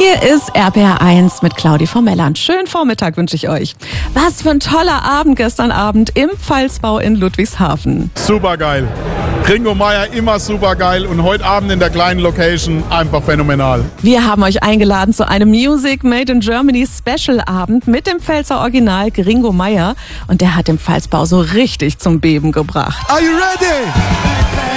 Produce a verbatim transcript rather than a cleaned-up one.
Hier ist R P R eins mit Claudi vom Melland. Schönen Vormittag wünsche ich euch. Was für ein toller Abend gestern Abend im Pfalzbau in Ludwigshafen. Super geil. Ringo Meier immer super geil und heute Abend in der kleinen Location einfach phänomenal. Wir haben euch eingeladen zu einem Music Made in Germany Special Abend mit dem Pfälzer Original Ringo Meier und der hat den Pfalzbau so richtig zum Beben gebracht. Are you ready?